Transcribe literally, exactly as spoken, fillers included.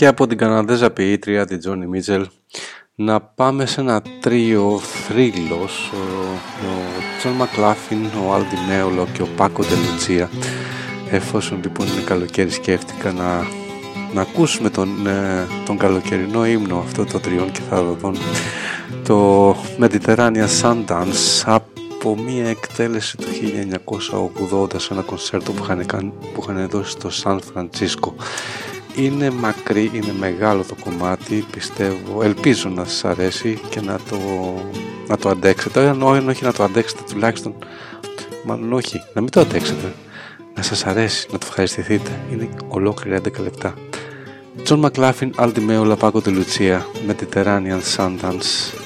και από την Καναδέζα ποιήτρια, την Τζόνι Μίτσελ, να πάμε σε ένα τρίο θρύλος, ο Τζον Μακλάφιν, ο Αλ Ντι Μέολο και ο Πάκο ντε Λουτσία. Εφόσον λοιπόν είναι καλοκαίρι, σκέφτηκα να, να ακούσουμε τον, ε, τον καλοκαιρινό ύμνο αυτό το τριών και θα δω το Mediterranean Sundance από μια εκτέλεση του χίλια εννιακόσια ογδόντα σε ένα κονσέρτο που είχαν, που είχαν δώσει στο Σαν Φραντσίσκο. Είναι μακρύ, είναι μεγάλο το κομμάτι, πιστεύω, ελπίζω να σας αρέσει και να το, να το αντέξετε. Αν όχι να το αντέξετε, τουλάχιστον, μάλλον όχι, να μην το αντέξετε, να σας αρέσει, να το ευχαριστηθείτε. Είναι ολόκληρα έντεκα λεπτά. Τζον Μακλάφιν, Αλ Ντι Μέολο, Πάκο ντε Λουτσία, Mediterranean Sundance.